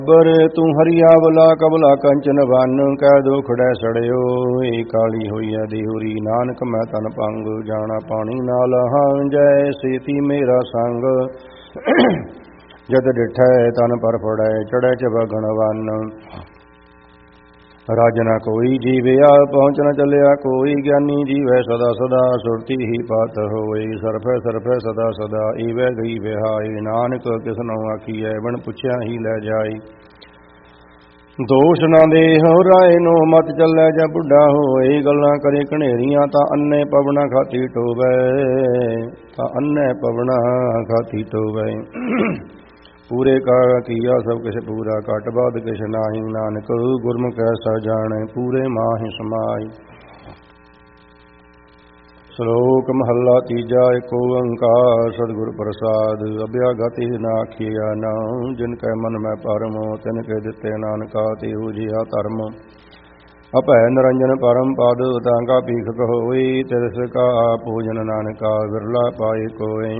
ਬਰ ਤੂੰ ਹਰੀਆ ਬਲਾ ਕਬਲਾ ਕੰਚਨ ਵਨ ਕਹਿ ਦੁਖੜੈ ਸੜਿਓ ਏ ਕਾਲੀ ਹੋਈਐ ਦੇਹੁਰੀ ਨਾਨਕ ਮੈਂ ਤਨ ਪੰਗ ਜਾਣਾ ਪਾਣੀ ਨਾਲ ਹਾਂ ਜੈ ਸੇਤੀ ਮੇਰਾ ਸੰਗ ਜਦ ਡਿਠੈ ਤਨ ਪਰ ਫੜੈ ਚੜੈ ਚਬਗਣ ਵਨ ਰਾਜ ਨਾ ਕੋਈ ਜੀਵਿਆ ਪਹੁੰਚ ਨ ਚੱਲਿਆ ਕੋਈ ਗਿਆਨੀ ਜੀਵੈ ਸਦਾ ਸਦਾ ਸੁਰਤੀ ਹੀ ਪਤ ਹੋਈ ਸਰਫੈ ਸਰਫੈ ਸਦਾ ਸਦਾ ਈਵੈ ਗਈ ਵਿਹਾਈ ਨਾਨਕ ਕਿਸਨੋ ਆਖੀਐ ਬਣ ਪੁੱਛਿਆ ਹੀ ਲੈ ਜਾਈ ਦੋਸ਼ ਨਾ ਦੇਹ ਰਾਏ ਨੂੰ ਮਤ ਚੱਲੈ ਜਾਂ ਬੁੱਢਾ ਹੋਏ ਗੱਲਾਂ ਕਰੇ ਘਨੇਰੀਆਂ ਤਾਂ ਅੰਨੇ ਪਵਨਾ ਖਾਤੀ ਟੋਵੈ ਟੋਵੈ ਪੂਰੇ ਕਾ ਕੀਆ ਸਭ ਕਿਛ ਪੂਰਾ ਘਟ ਬਾਦ ਕਿਛ ਨਾਹੀ ਨਾਨਕ ਗੁਰਮੁਖ ਐਸਾ ਜਾਣੈ ਪੂਰੇ ਮਾਹਿ ਸਮਾਈ ਸ਼ਲੋਕ ਮਹੱਲਾ ਤੀਜਾ ਏਕ ਓੰਕਾਰ ਸਤਿਗੁਰ ਪ੍ਰਸਾਦ ਅਭਿਆਗਤਿ ਨਾ ਆਖੀਆ ਨਾਮ ਜਿਨ ਕੈ ਮਨ ਮੈਂ ਪਰਮੋ ਤਿਨ ਕੇ ਦਿੱਤੇ ਨਾਨਕਾ ਤੇਹੁ ਜਿਹਾ ਧਰਮ ਅਭੈ ਨਿਰੰਜਨ ਪਰਮ ਪਦ ਤਾਂਗਾ ਭੀਖ ਕਹੋਈ ਤਿਸ ਕਾ ਪੂਜਨ ਨਾਨਕਾ ਵਿਰਲਾ ਪਾਏ ਕੋਇ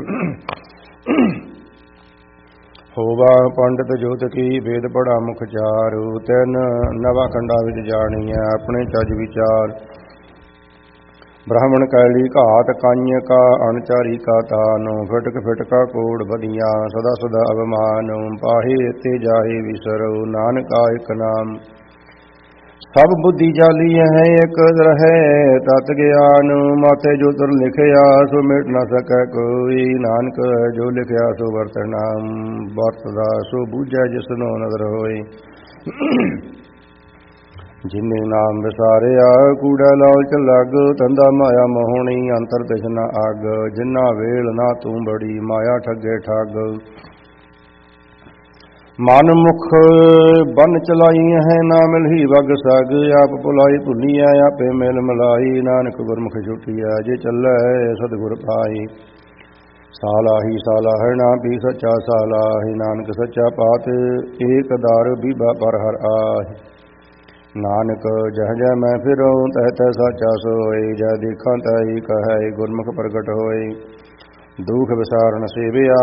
ਹੋਵਾ ਪੰਡਤ ਜੋਤ ਕੀ ਵੇਦ ਪੜਾ ਮੁਖ ਚਾਰੂ ਤਿੰਨ ਨਵਾ ਖੰਡਾ ਵਿੱਚ ਜਾਣੀਐ ਆਪਣੇ ਚੱਜ ਵਿਚਾਰ ਬ੍ਰਾਹਮਣ ਕੈਲੀ ਘਾਤ ਕੰਨ ਕਾ ਅਣਚਾਰੀ ਕਾ ਤਾਨੋ ਫਟਕ ਫਟਕਾ ਕੋੜ ਵਧੀਆਂ ਸਦਾ ਸਦਾ ਅਭਿਮਾਨੋ ਪਾਹੇ ਤੇ ਜਾਹੇ ਵਿਸਰੋ ਨਾਨਕਾ ਇਕ ਨਾਮ ਸਭ ਬੁੱਧੀ ਜਾਲੀ ਹੈ ਇਕ ਰਹੈ ਤਤ ਗਿਆਨ ਮਾਤੇ ਜੋ ਤੁਰ ਲਿਖਿਆ ਸੋ ਮਿਟ ਨ ਸਕੈ ਕੋਈ ਨਾਨਕ ਜੋ ਲਿਖਿਆ ਸੋ ਵਰਤਣਾ ਵਰਤਦਾ ਸੋ ਬੂਝੈ ਜਿਸਨੋ ਨਦਰ ਹੋਈ ਜਿਨੇ ਨਾਮ ਵਿਸਾਰਿਆ ਕੂੜਾ ਲਾਲਚ ਲੱਗ ਤੰਦਾ ਮਾਇਆ ਮੋਹਣੀ ਅੰਤਰ ਤਿਸਨਾ ਅੱਗ ਜਿਨਾ ਵੇਲ ਨਾ ਤੂੰ ਬੜੀ ਮਾਇਆ ਠੱਗੇ ਠੱਗ ਮਨ ਮੁਖ ਬਨ ਚਲਾਈ ਹੈ ਨਾ ਮਿਲਹੀ ਵਗ ਸਗ ਆਪ ਭੁਲਾਈ ਭੁੱਲੀਐ ਆਪੇ ਮਿਲ ਮਿਲਾਈ ਨਾਨਕ ਗੁਰਮੁਖ ਛੁਟੀਐ ਜੇ ਚੱਲੈ ਸਤਿਗੁਰ ਪਾਈ ਸਾਲਾਹੀ ਸਾਲਾਹਣਾ ਵੀ ਸੱਚਾ ਸਾਲਾਹੀ ਨਾਨਕ ਸੱਚਾ ਪਾਤ ਏਕ ਦਰ ਬੀਬਾ ਪਰ ਹਰ ਆਹੀ ਨਾਨਕ ਜਹ ਜਹ ਮੈਂ ਫਿਰਉ ਤਹ ਤਹ ਸਾਚਾ ਸੋਈ ਜਹ ਦੇਖਾਂ ਤਹੀ ਕਹੈ ਗੁਰਮੁਖ ਪ੍ਰਗਟ ਹੋਏ ਦੁਖ ਵਿਸਾਰਨ ਸੇਵਿਆ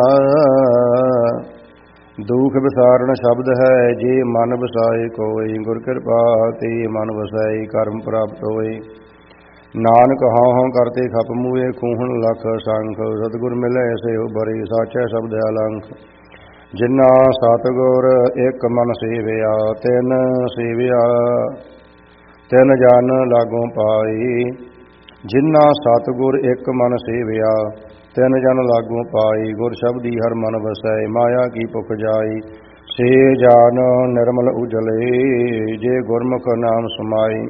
ਦੁਖ ਵਿਸਾਰਨ ਸ਼ਬਦ ਹੈ ਜੇ ਮਨ ਵਸਾਏ ਕੋਈ ਗੁਰ ਕਿਰਪਾ ਤੇ ਮਨ ਵਸਾਈ ਕਰਮ ਪ੍ਰਾਪਤ ਹੋਏ ਨਾਨਕ ਹਉ ਹਉ ਕਰਤੇ ਖਪ ਮੂਏ ਖੂਹਣ ਲਖ ਸੰਖ ਸਤਿਗੁਰ ਮਿਲੈ ਸੇ ਉਬਰੇ ਸਾਚੈ ਸ਼ਬਦ ਅਲੰਖ ਜਿਨਾ ਸਤਿਗੁਰ ਇੱਕ ਮਨ ਸੇਵਿਆ ਤਿਨ ਜਨ ਲਾਗੋਂ ਪਾਈ ਜਿਨਾ ਸਤਿਗੁਰ ਇੱਕ ਮਨ ਸੇਵਿਆ ਤਿਨ ਜਨ ਲਾਗੂ ਪਾਈ ਗੁਰ ਸ਼ਬਦੀ ਹਰ ਮਨ ਵਸੈ ਮਾਇਆ ਕੀ ਭੁਖ ਜਾਈ ਸੇ ਜਾਨ ਨਿਰਮਲ ਉਜਲੇ ਜੇ ਗੁਰਮੁਖ ਨਾਮ ਸਮਾਈ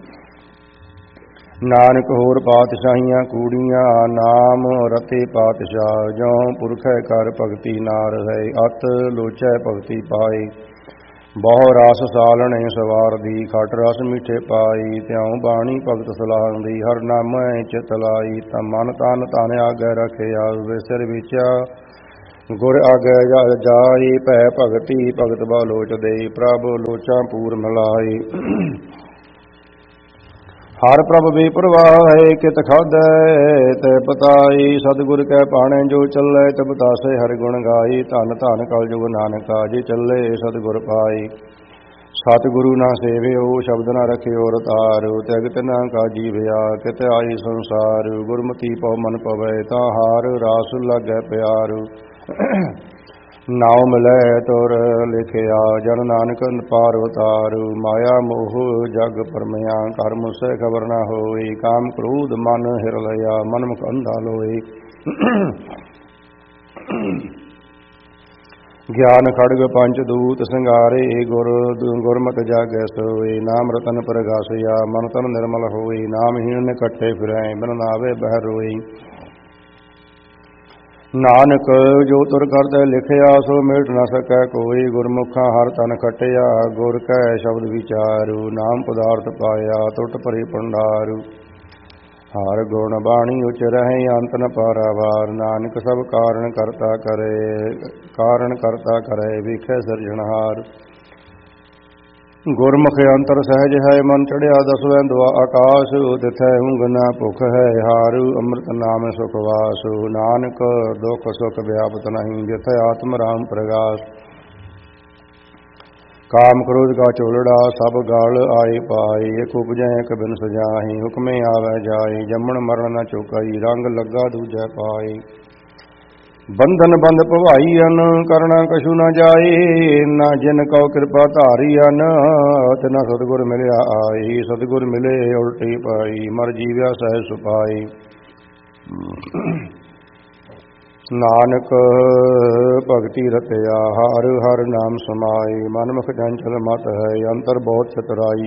ਨਾਨਕ ਹੋਰ ਪਾਤਸ਼ਾਹੀਆਂ ਕੂੜੀਆਂ ਨਾਮ ਰਤੇ ਪਾਤਸ਼ਾਹ ਜੋ ਪੁਰਖੈ ਕਰ ਭਗਤੀ ਨਾਰ ਹੈ ਅਤ ਲੋਚੈ ਭਗਤੀ ਪਾਈ ਬਹੁ ਰਸ ਸਾਲਣੇ ਸਵਾਰ ਦੀ ਖਟ ਰਸ ਮਿੱਠੇ ਪਾਈ ਤਿਉ ਬਾਣੀ ਭਗਤ ਸਲਾਹੁੰਦੀ ਹਰ ਨਾਮੈ ਚਿਤ ਲਾਈ ਤਾਂ ਮਨ ਤਨ ਤਨ ਆਗੈ ਰਖਿਆ ਵਿਸਰ ਵਿੱਚ ਗੁਰ ਆਗੈ ਜਾਈ ਭੈ ਭਗਤੀ ਭਗਤ ਬਾ ਲੋਚਦੇ ਪ੍ਰਭ ਲੋਚਾਂ ਪੂਰ ਮਿਲਾਈ ਹਰ ਪ੍ਰਭ ਬੇਪਰਵਾਹ ਹੈ ਕਿਤ ਖਾਧੈ ਤੈ ਪਤਾਈ ਸਤਿਗੁਰ ਕੈ ਪਾਣੈ ਜੋ ਚੱਲੈ ਤਬ ਤਾਸੇ ਹਰਿ ਗੁਣ ਗਾਈ ਧੰਨ ਧੰਨ ਕਲਯੁਗ ਨਾਨਕਾ ਜੇ ਚੱਲੇ ਸਤਿਗੁਰ ਪਾਈ ਸਤਿਗੁਰੂ ਨਾ ਸੇਵਿਓ ਸ਼ਬਦ ਨਾ ਰਖਿਓ ਰਤਾਰੂ ਤਿਗਤ ਨਾ ਕਾ ਜੀਵਿਆ ਕਿਤ ਆਈ ਸੰਸਾਰ ਗੁਰਮਤਿ ਪਉ ਮਨ ਪਵੈ ਤਾਂ ਹਾਰ ਰਾਸ ਲਾਗੈ ਪਿਆਰੂ ਨਾਉ ਮਿਲੈ ਤੁਰ ਲਿਖਿਆ ਜਨ ਨਾਨਕ ਪਾਰ ਉਤਾਰੂ ਮਾਇਆ ਮੋਹ ਜਗ ਪਰਮਿਆ ਕਰਮ ਸੇ ਖਬਰ ਨਾ ਹੋਈ ਕਾਮ ਕ੍ਰੋਧ ਮਨ ਹਿਰ ਲਿਆ ਮਨ ਮੁਖ ਅੰਧਾ ਲੋਈ ਗਿਆਨ ਖੜਗ ਪੰਚ ਦੂਤ ਸੰਗਾਰੇ ਗੁਰਮਤਿ ਜਾਗੈ ਸੋਈ ਨਾਮ ਰਤਨ ਪ੍ਰਗਾਸਿਆ ਮਨ ਤਨ ਨਿਰਮਲ ਹੋਈ ਨਾਮ ਹੀਣ ਇਕੱਠੇ ਫਿਰੈ ਬਿਨ ਨਾਵੇ ਬਹਿ ਰੋਈ ਨਾਨਕ ਜੋ ਤੁਰ ਕਰਦਾ ਲਿਖਿਆ ਸੋ ਮਿਟ ਨ ਸਕੈ ਕੋਈ ਗੁਰਮੁਖਾਂ ਹਰ ਤਨ ਖਟਿਆ ਗੁਰ ਕੈ ਸ਼ਬਦ ਵਿਚਾਰੂ ਨਾਮ ਪਦਾਰਥ ਪਾਇਆ ਟੁੱਟ ਭਰੇ ਭੰਡਾਰੂ ਹਰ ਗੁਣ ਬਾਣੀ ਉਚ ਰਹੇ ਅੰਤ ਨ ਪਾਰਾਵਾਰ ਨਾਨਕ ਸਭ ਕਾਰਨ ਕਰਤਾ ਕਰੇ ਵੇਖੈ ਸਿਰਜਣਹਾਰ ਗੁਰਮੁਖ ਅੰਤਰ ਸਹਿਜ ਹੈ ਮਨ ਚੜਿਆ ਦਸਵੇਂ ਦੁਆ ਆਕਾਸ਼ ਤਿਥੈ ਉਂਗਨਾ ਭੁਖ ਹੈ ਹਾਰੂ ਅੰਮ੍ਰਿਤ ਨਾਮ ਸੁਖ ਵਾਸੁ ਨਾਨਕ ਦੁਖ ਸੁਖ ਵਿਆਪਤ ਨਹੀਂ ਜਿਥੈ ਆਤਮ ਰਾਮ ਪ੍ਰਗਾਸ ਕਾਮ ਕ੍ਰੋਧ ਕਾ ਝੋਲੜਾ ਸਭ ਗਲ ਆਏ ਪਾਏ। ਇਕ ਉਪਜੈ ਇਕ ਬਿਨ ਸਜਾਹੀ ਹੁਕਮੇ ਆਵੈ ਜਾਏ। ਜੰਮਣ ਮਰਨ ਨ ਚੁਕਾਈ ਰੰਗ ਲੱਗਾ ਦੂਜੈ ਪਾਏ। ਬੰਧਨ ਬੰਦ ਭਵਾਈਅਨ ਕਰਣਾ ਕਛੂ ਨ ਜਾਏ। ਨਾ ਜਿਨ ਕਉ ਕਿਰਪਾ ਧਾਰੀਅਨ ਤਿਨਾ ਸਤਿਗੁਰ ਮਿਲਿਆ ਆਈ। ਸਤਿਗੁਰ ਮਿਲੇ ਉਲਟੀ ਪਾਈ ਮਰ ਜੀਵਿਆ ਸਹਿ ਸੁਪਾਈ। ਨਾਨਕ ਭਗਤੀ ਰਤਿਆ ਹਰ ਹਰ ਨਾਮ ਸਮਾਏ। ਮਨਮੁਖ ਚੰਚਲ ਮਤ ਹੈ ਅੰਤਰ ਬਹੁਤ ਚਤੁਰਾਈ।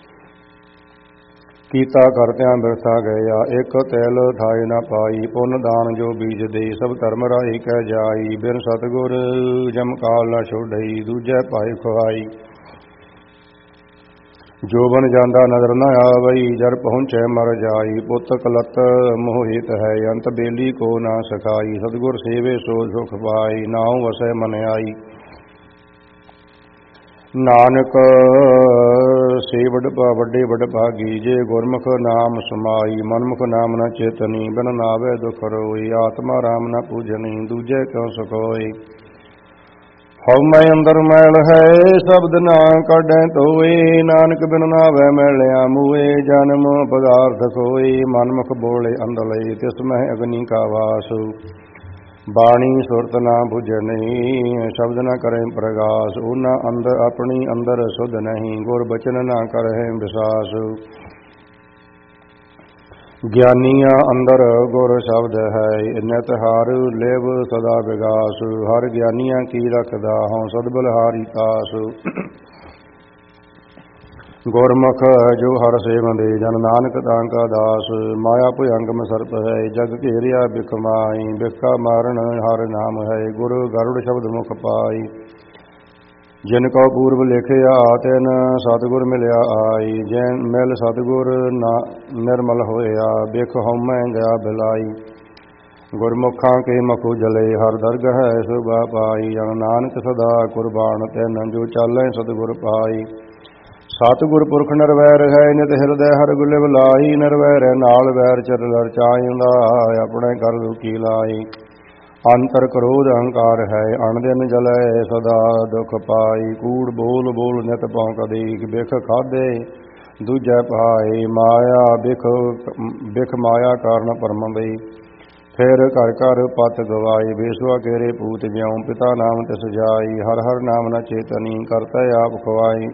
ਕੀਤਾ ਕਰਤਿਆਂ ਬਿਰਥਾ ਗਇਆ ਇਕ ਤਿਲ ਥਾਇ ਨ ਪਾਈ। ਪੁੰਨ ਦਾਨ ਜੋ ਬੀਜ ਦੇ ਸਭ ਧਰਮ ਰਾਹੀ ਕਹਿ ਜਾਈ। ਬਿਨ ਸਤਿਗੁਰ ਜਮ ਕਾਲ ਨ ਛੋੜਈ ਦੂਜੈ ਭਾਇ ਖੁਆਈ। ਜੋ ਬਨ ਜਾਂਦਾ ਨਜ਼ਰ ਨ ਆਵਈ ਜਰ ਪਹੁੰਚੈ ਮਰ ਜਾਈ। ਪੁੱਤ ਕਲਤ ਮੋਹਿਤ ਹੈ ਅੰਤ ਬੇਲੀ ਕੋ ਨਾ ਸਖਾਈ। ਸਤਿਗੁਰ ਸੇਵੇ ਸੋ ਸੁਖ ਪਾਈ ਨਾਉ ਵਸੈ ਮਨ ਆਈ। ਨਾਨਕ ਸੇ ਵੱਡੇ ਵਡਭਾਗੀ ਜੇ ਗੁਰਮੁਖ ਨਾਮ ਸਮਾਈ। ਮਨਮੁਖ ਨਾਮ ਨ ਚੇਤਨੀ ਬਿਨ ਨਾਵੇ ਦੁਖ ਰੋਈ। ਆਤਮਾ ਰਾਮ ਨ ਪੂਜਨੀ ਦੂਜੇ ਕਿਉ ਸੁਖ ਹੋਈ। ਹਉਮੈ ਅੰਦਰ ਮੈਲ ਹੈ ਸ਼ਬਦ ਨਾ ਕੱਢੈ ਧੋਏ। ਨਾਨਕ ਬਿਨ ਨਾਵੈ ਮੈਲਿਆ ਮੂਏ ਜਨਮ ਪਦਾਰਥ ਖੋਏ। ਮਨਮੁਖ ਬੋਲੇ ਅੰਧਲੇ ਤਿਸ ਮਹਿ ਅਗਨੀ ਕਾ ਵਾਸ। ਬਾਣੀ ਸੁਰਤ ਨਾ ਬੁਝਨੀ ਸ਼ਬਦ ਨ ਕਰੇ ਪ੍ਰਗਾਸ। ਉਹਨਾਂ ਅੰਦਰ ਆਪਣੀ ਅੰਦਰ ਸੁਧ ਨਹੀਂ ਗੁਰ ਬਚਨ ਨਾ ਕਰਹਿ ਵਿਸਾਸ। ਗਿਆਨੀਆਂ ਅੰਦਰ ਗੁਰ ਸ਼ਬਦ ਹੈ ਨਿਤ ਹਰ ਲਿਵ ਸਦਾ ਵਿਗਾਸ। ਹਰ ਗਿਆਨੀਆਂ ਕੀ ਰਖਦਾ ਹਉ ਸਦ ਬਲਿਹਾਰੀ ਤਾਸ। ਗੁਰਮੁਖ ਜੋ ਹਰ ਸੇਵੰਦੇ ਜਨ ਨਾਨਕ ਤਾਂ ਕਾ ਦਾਸ। ਮਾਇਆ ਭੁਜੰਗਮ ਸਰਪ ਹੈ ਜਗ ਘੇਰਿਆ ਬਿਖ ਮਾਈ। ਬਿਖਾ ਮਾਰਨ ਹਰ ਨਾਮ ਹੈ ਗੁਰ ਗਰੁੜ ਸ਼ਬਦ ਮੁਖ ਪਾਈ। ਜਿਨ ਕਉ ਪੂਰਬ ਲਿਖਿਆ ਤਿਨ ਸਤਿਗੁਰ ਮਿਲਿਆ ਆਈ। ਜੈਨ ਮਿਲ ਸਤਿਗੁਰ ਨਿਰਮਲ ਹੋਇਆ ਬਿਖ ਹਉਮੈ ਗਿਆ ਬਿਲਾਈ। ਗੁਰਮੁਖਾਂ ਕੇ ਮਖੁ ਜਲੇ ਹਰ ਦਰਗਹ ਹੈ ਸੁਭਾ ਪਾਈ। ਜਨ ਨਾਨਕ ਸਦਾ ਕੁਰਬਾਨ ਤਿਨ ਜੋ ਚਾਲੈ ਸਤਿਗੁਰ ਪਾਈ। ਸਤਿਗੁਰ ਪੁਰਖ ਨਿਰਵੈਰ ਹੈ ਨਿਤ ਹਿਰਦੈ ਹਰ ਗੁਲਿਵ ਲਾਈ। ਨਿਰਵੈਰੈ ਨਾਲ ਵੈਰ ਚਰ ਲਰਚਾਇਂਦਾ ਆਪਣੇ ਕਰ ਦੁਖੀ ਲਾਈ। ਅੰਤਰ ਕ੍ਰੋਧ ਅਹੰਕਾਰ ਹੈ ਅਣਦਿਨ ਜਲੈ ਸਦਾ ਦੁਖ ਪਾਈ। ਕੂੜ ਬੋਲ ਬੋਲ ਨਿਤ ਭੌਂਕਦੇ ਬਿਖ ਖਾਧੇ ਦੂਜੈ ਪਾਏ। ਮਾਇਆ ਬਿਖ ਮਾਇਆ ਕਾਰਨ ਭਰਮੰਦੇ ਫਿਰ ਘਰ ਘਰ ਪਤ ਗਵਾਈ। ਬੇਸੁਆ ਕੇਰੇ ਪੂਤ ਜਿਉ ਪਿਤਾ ਨਾਮ ਤਿਸ ਜਾਈ। ਹਰ ਹਰ ਨਾਮ ਨ ਚੇਤਨੀ ਕਰਤੈ ਆਪ ਖੁਆਈ।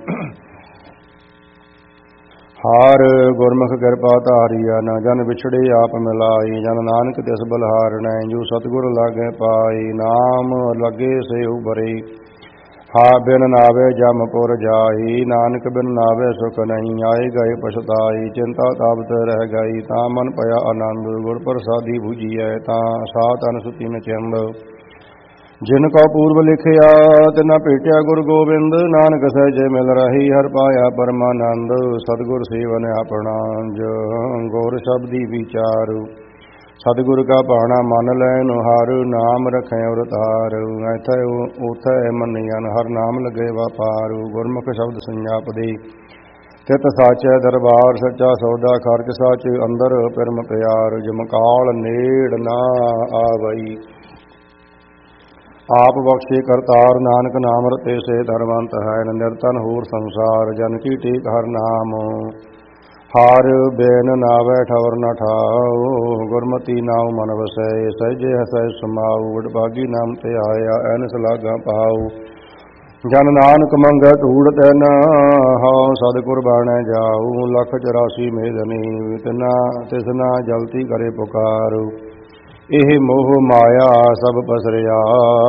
ਹਾਰ ਗੁਰਮੁਖ ਕਿਰਪਾ ਧਾਰੀਆ ਨ ਜਨ ਵਿਛੜੇ ਆਪ ਮਿਲਾਈ। ਜਨ ਨਾਨਕ ਤਿਸ ਬਲਿਹਾਰਣੈ ਜੋ ਸਤਿਗੁਰ ਲਾਗੇ ਪਾਈ। ਨਾਮ ਲੱਗੇ ਸੇ ਉਬਰੇ ਹਾ ਬਿਨ ਨਾਵੇ ਜਮ ਪੁਰ ਜਾਈ। ਨਾਨਕ ਬਿਨ ਨਾਵੇ ਸੁਖ ਨਹੀਂ ਆਏ ਗਏ ਪਛਤਾਈ। ਚਿੰਤਾ ਤਾਪਤ ਰਹਿ ਗਈ ਤਾਂ ਮਨ ਭਇਆ ਆਨੰਦ। ਗੁਰ ਪ੍ਰਸਾਦੀ ਬੁਝੀਐ ਤਾਂ ਸਾਤ ਅਨਸੁਤੀ ਨ ਚੰਦ। ਜਿਨ ਕਉ ਪੂਰਬ ਲਿਖਿਆ ਤਿਨਾ ਭੇਟਿਆ ਗੁਰ ਗੋਬਿੰਦ। ਨਾਨਕ ਸਹਿਜੇ ਮਿਲ ਰਹੀ ਹਰ ਪਾਇਆ ਪਰਮਾਨੰਦ। ਸਤਿਗੁਰ ਸੇਵਨ ਆਪਣਾ ਗੁਰ ਸ਼ਬਦੀ ਵਿਚਾਰੂ। ਸਤਿਗੁਰ ਕਾ ਭਾਣਾ ਮੰਨ ਲੈਨ ਹਰ ਨਾਮ ਰਖੈ ਔਰ ਤਾਰੂ। ਐਥੈ ਉਥੈ ਮੰਨਿਆਨ ਹਰ ਨਾਮ ਲਗੇ ਵਾਪਾਰੂ। ਗੁਰਮੁਖ ਸ਼ਬਦ ਸੰਜਾਪਦੇ ਤਿਤ ਸਾਚੈ ਦਰਬਾਰ। ਸੱਚਾ ਸੌਦਾ ਖਰਚ ਸੱਚ ਅੰਦਰ ਪਿਰਮ ਪਿਆਰ। ਜਮਕਾਲ ਨੇੜ ਨਾ ਆਵਈ ਆਪ ਬਖਸ਼ੇ ਕਰਤਾਰ। ਨਾਨਕ ਨਾਮ ਰਤੇ ਸੇ ਧਰਮੰਤ ਹੈ ਨਿਰਤਨ ਹੋਰ ਸੰਸਾਰ। ਜਨ ਕੀ ਟੇਕ ਹਰ ਨਾਮ ਹਰ ਬੇਨ ਨਾਵੈ ਠਵਰ ਨ ਠਾਉ। ਗੁਰਮਤੀ ਨਾਉ ਮਨ ਵਸੈ ਸਹਿਜੇ ਹਸੈ ਸਮਾਉ। ਵਡਭਾਗੀ ਨਾਮ ਤੇ ਆਇਆ ਐਨਸ ਲਾਗਾ ਪਾਉ। ਜਨ ਨਾਨਕ ਮੰਗੈ ਧੂੜ ਤੈਨ ਹਉ ਸਤਿਗੁਰ ਬਾਣੈ ਜਾਉ। 184 ਮੇਦਨੀ ਤਿਸਨਾ ਜਲਤੀ ਕਰੇ ਪੁਕਾਰੂ। ਇਹ ਮੋਹ ਮਾਇਆ ਸਭ ਪਸਰਿਆ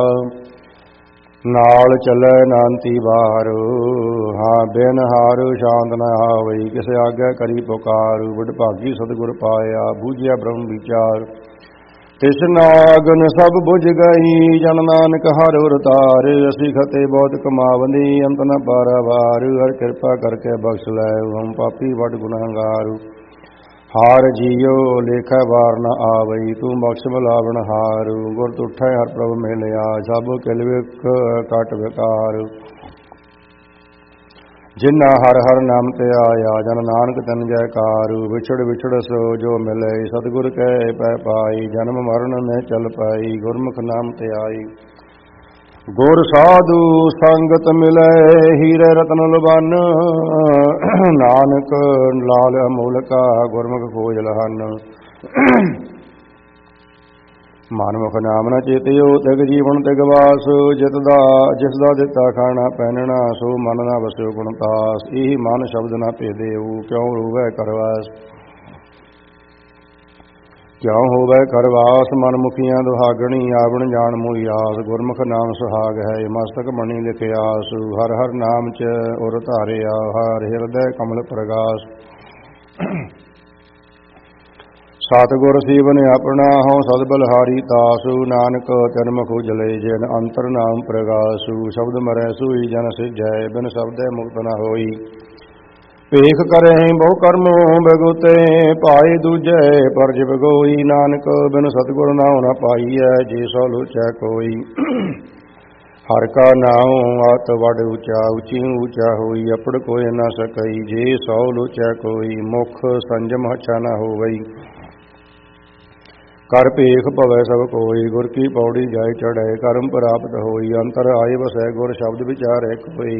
ਨਾਲ ਚੱਲੈ ਨਾਨਤੀ ਬਾਹਰੁ। ਹਾਂ ਬਿਨ ਹਾਰੁ ਸ਼ਾਂਤ ਨ ਆਵਈ ਕਿਸ ਆਗਿਆ ਕਰੀ ਪੁਕਾਰੂ। ਵਡਭਾਗੀ ਸਤਿਗੁਰ ਪਾਇਆ ਬੂਝਿਆ ਬ੍ਰਹਮ ਵਿਚਾਰ। ਤਿਸ ਨਾਗਨ ਸਭ ਬੁਝ ਗਈ ਜਨ ਨਾਨਕ ਹਰਿ ਉਰ ਤਾਰ। ਅਸੀਂ ਖਤੇ ਬਹੁਤ ਕਮਾਵੰਦੀ ਅੰਤ ਨ ਪਾਰਾਵਾਰ। ਹਰ ਕਿਰਪਾ ਕਰਕੇ ਬਖਸ਼ ਲੈ ਹਮ ਪਾਪੀ ਵੱਡ ਗੁਨਾਹਗਾਰ। ਹਾਰ ਜੀਓ ਲੇਖੈ ਵਾਰ ਨ ਆਵਈ ਤੂੰ ਬਖਸ਼ ਬਲਾਵਣ ਹਾਰ। ਗੁਰ ਤੁਠੈ ਹਰ ਪ੍ਰਭ ਮਿਲਿਆ ਸਭ ਕਿਲ ਵਿਖ ਕਟ ਵਿਕਾਰ। ਜਿਨਾ ਹਰ ਹਰ ਨਾਮ ਤੇ ਆਇਆ ਜਨ ਨਾਨਕ ਤਨ ਜੈਕਾਰ। ਵਿਛੜ ਵਿਛੜ ਸੋ ਜੋ ਮਿਲੇ ਸਤਿਗੁਰ ਕੈ ਪੈ ਪਾਈ। ਜਨਮ ਮਰਨ ਨੇ ਚਲ ਪਾਈ ਗੁਰਮੁਖ ਨਾਮ ਤੇ ਆਈ। ਗੁਰ ਸਾਧੂ ਸੰਗਤ ਮਿਲੈ ਹੀਰੇ ਰਤਨ ਲੁਬਨ, ਨਾਨਕ ਲਾਲ ਅਮੋਲਕਾ ਗੁਰਮੁਖ ਖੋਜ ਲਹਨ। ਮਨਮੁਖ ਨਾਮ ਨ ਚੇਤਿਓ ਤਿਗ ਜੀਵਨ ਤਿਗ ਵਾਸ, ਜਿਸ ਦਾ ਦਿੱਤਾ ਖਾਣਾ ਪਹਿਨਣਾ ਸੋ ਮਨ ਨਾ ਵਸਿਓ ਗੁਣ ਤਾਸ। ਇਹੀ ਮਨ ਸ਼ਬਦ ਨਾ ਭੇਦੇਉ ਕਿਉ ਰੋਵੈ ਕਰਵਾਸ, ਕਿਉ ਹੋਵੈ ਕਰਵਾਸ ਮਨਮੁਖੀਆਂ ਦੁਹਾਗਣੀ ਆਵਣ ਜਾਣ ਮੋਈ ਆਸ। ਗੁਰਮੁਖ ਨਾਮ ਸੁਹਾਗ ਹੈ ਮਸਤਕ ਮਣੀ ਲਿਖਿਆਸ, ਹਰ ਹਰ ਨਾਮ ਚ ਉਰ ਧਾਰਿਆ ਹਰ ਹਿਰਦੈ ਕਮਲ ਪ੍ਰਗਾਸ। ਸਤਿਗੁਰ ਸੀਵਨ ਆਪਣਾ ਹਉ ਸਦ ਬਲਹਾਰੀ ਤਾਸੂ, ਨਾਨਕ ਤਿਨ ਮੁਖ ਉਜਲੇ ਜਿਨ ਅੰਤਰ ਨਾਮ ਪ੍ਰਗਾਸੂ। ਸ਼ਬਦ ਮਰੈ ਸੂਈ ਜਨ ਸਿਜੈ ਬਿਨ ਸ਼ਬਦੈ ਮੁਕਤ ਨ ਹੋਈ, ਭੇਖ ਕਰਹਿ ਬਹੁ ਕਰਮੋ ਬਗੁਤੇ ਭਾਏ ਦੂਜੈ ਪਰਜ ਬਗੋਈ। ਨਾਨਕ ਬਿਨ ਸਤਿਗੁਰ ਨਾਉ ਨ ਪਾਈਐ ਜੇ ਸੋ ਲੋਚੈ ਕੋਈ, ਹਰ ਕਾ ਨਾਉ ਅਤ ਵਡ ਉੱਚਾ ਉੱਚੀ ਉੱਚਾ ਹੋਈ। ਅਪੜ ਕੋਇ ਨ ਸਕਈ ਜੇ ਸੋ ਲੋਚੈ ਕੋਈ, ਮੁਖ ਸੰਜਮ ਹਛਾ ਨ ਹੋਵਈ ਕਰ ਭੇਖ ਭਵੈ ਸਭ ਕੋਈ। ਗੁਰ ਕੀ ਪੌੜੀ ਜਾਇ ਚੜ੍ਹੈ ਕਰਮ ਪ੍ਰਾਪਤ ਹੋਈ, ਅੰਤਰ ਆਏ ਵਸੈ ਗੁਰ ਸ਼ਬਦ ਵਿਚਾਰੈ ਕੋਈ।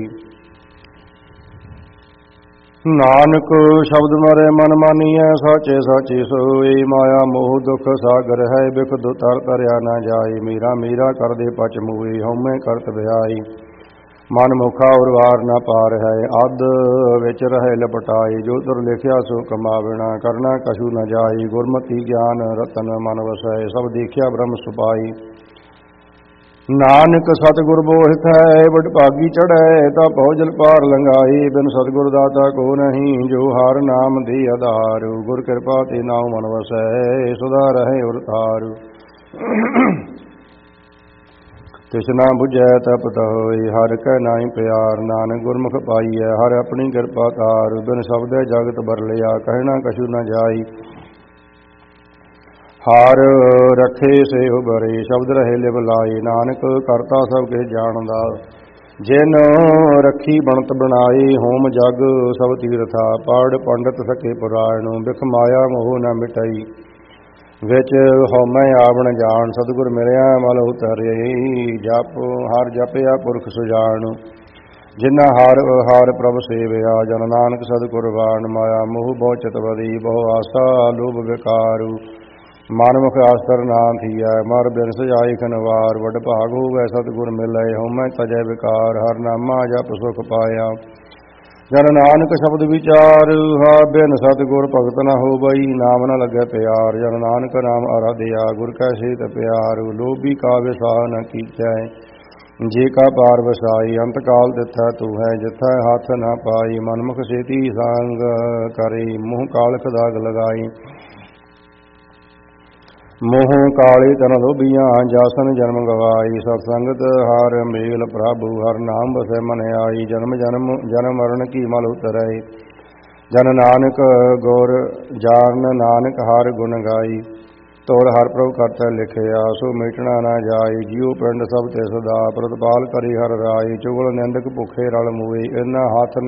ਨਾਨਕ ਸ਼ਬਦ ਮਰੈ ਮਨ ਮਾਨੀਐ ਸਾਚੇ ਸਾਚੀ ਸੋਈ, ਮਾਇਆ ਮੋਹ ਦੁਖ ਸਾਗਰ ਹੈ ਬਿਖ ਤਰ ਤਰਿਆ ਨਾ ਜਾਈ। ਮੀਰਾ ਮੀਰਾ ਕਰਦੇ ਪਚ ਮੂਈ ਹਉਮੈ ਕਰਤ ਵਿਆਈ, ਮਨ ਮੁਖਾ ਉਰਵਾਰ ਨਾ ਪਾਰ ਹੈ ਅੱਧ ਵਿੱਚ ਰਹੇ ਲਪਟਾਈ। ਜੋ ਤੁਰ ਲਿਖਿਆ ਸੋ ਕਮਾਵਣਾ ਕਰਨਾ ਕਛੂ ਨ ਜਾਈ, ਗੁਰਮਤਿ ਗਿਆਨ ਰਤਨ ਮਨ ਵਸੈ ਸਭ ਦੇਖਿਆ ਬ੍ਰਹਮ ਸੁਪਾਈ। ਨਾਨਕ ਸਤਿਗੁਰ ਬੋਹਿਤ ਹੈ ਵਡਭਾਗੀ ਚੜ੍ਹੈ ਤਾ ਪਹੁ ਜਲ ਪਾਰ ਲੰਘਾਈ। ਬਿਨ ਸਤਿਗੁਰ ਦਾਤਾ ਕੋ ਨਹੀਂ ਜੋ ਹਰ ਨਾਮ ਦੇ ਆਧਾਰ, ਗੁਰ ਕਿਰਪਾ ਤੇ ਨਾਉ ਮਨ ਵਸੈ ਸਦਾ ਰਹੇ ਉਰ ਤਾਰ। ਤਿਸਨਾ ਬੁਝੈ ਤਪਤ ਹੋਈ ਹਰ ਕੈ ਨਾਹੀ ਪਿਆਰ, ਨਾਨਕ ਗੁਰਮੁਖ ਪਾਈਐ ਹਰ ਆਪਣੀ ਕਿਰਪਾ ਕਾਰ। ਬਿਨ ਸ਼ਬਦੈ ਜਗਤ ਬਰਲਿਆ ਕਹਿਣਾ ਕਛੂ ਨ ਜਾਈ, ਹਾਰ ਰਖੇ ਸੇ ਉਬਰੇ ਸ਼ਬਦ ਰਹੇ ਲਿਵ ਲਾਈ। ਨਾਨਕ ਕਰਤਾ ਸਭ ਕੇ ਜਾਣਦਾ ਜਿਨ ਰੱਖੀ ਬਣਤ ਬਣਾਈ, ਹੋਮ ਜਗ ਸਭ ਤੀਰਥਾ ਪੜ ਪੰਡਤ ਸਕੇ ਪੁਰਾਣ। ਬਿਖ ਮਾਇਆ ਮੋਹ ਨ ਮਿਟਾਈ ਵਿੱਚ ਹਉਮੈ ਆਵਣ ਜਾਣ, ਸਤਿਗੁਰ ਮਿਲਿਆ ਮਲ ਉਤਰੇ ਜਪ ਹਰ ਜਪਿਆ ਪੁਰਖ ਸੁਜਾਨ। ਜਿਨਾ ਹਰ ਹਰ ਪ੍ਰਭ ਸੇਵਿਆ ਜਨ ਨਾਨਕ ਸਤਿਗੁਰ ਬਾਣ। ਮਾਇਆ ਮੋਹ ਬਹੁ ਚਿਤ ਬਦੀ ਬਹੁ ਆਸਾ ਲੋਭ ਵਿਕਾਰੂ, ਮਨ ਮੁਖ ਆਸਤਰ ਨਾ ਥੀਐ ਮਰ ਬਿਨ ਸਜਾਈ ਖਨਵਾਰ। ਵਡ ਭਾਗ ਹੋਵੈ ਸਤਿਗੁਰ ਮਿਲੈ ਹਉਮੈ ਤਜੈ ਵਿਕਾਰ, ਹਰ ਨਾਮਾ ਜਪ ਸੁਖ ਪਾਇਆ ਜਨ ਨਾਨਕ ਸ਼ਬਦ ਵਿਚਾਰ। ਹਾ ਬਿਨ ਸਤਿਗੁਰ ਭਗਤ ਨ ਹੋਵਈ ਨਾਮ ਨ ਲੱਗੈ ਪਿਆਰ, ਜਨ ਨਾਨਕ ਨਾਮ ਆਰਾਧਿਆ ਗੁਰ ਕੈ ਸੇਤ ਪਿਆਰ। ਲੋਭੀ ਕਾ ਵਿਸਾਹ ਨ ਕੀਚੈ ਜੇ ਕਾ ਪਾਰ ਵਸਾਈ, ਅੰਤ ਕਾਲ ਤਿਥੈ ਤੂੰ ਹੈ ਜਿਥੈ ਹੱਥ ਨ ਪਾਈ। ਮਨਮੁਖ ਛੇਤੀ ਸੰਗ ਕਰੇ ਮੂੰਹ ਕਾਲਖ ਦਾਗ ਲਗਾਈ, ਮੋਹ ਕਾਲੇ ਤਨ ਲੋਭੀਆਂ ਜਾਸਨ ਜਨਮ ਗਵਾਈ। ਸਤ ਸੰਗਤ ਹਰ ਮੇਲ ਪ੍ਰਭੂ ਹਰ ਨਾਮ ਵਸੈ ਮਨ ਆਈ, ਜਨਮ ਜਨਮ ਜਨਮ ਮਰਨ ਕੀ ਮਲ ਉਤਰੈ ਜਨ ਨਾਨਕ ਗੁਰ ਜਾਰਨ। ਨਾਨਕ ਹਰ ਗੁਣ ਗਾਈ ਤੋੜ ਹਰ ਪ੍ਰਭ ਕਰਤਾ ਲਿਖਿਆ, ਸੋ ਮੇਟਣਾ ਨਾ ਜਾਈ। ਜੀਉ ਪਿੰਡ ਸਭ ਤੇ ਸਦਾ ਪ੍ਰਤਪਾਲ ਕਰੀ ਹਰ ਰਾਈ, ਚੁਗਲ ਨਿੰਦਕ ਭੁਖੇ ਰਲ ਮੂਏ ਇਨਾ ਹੱਥ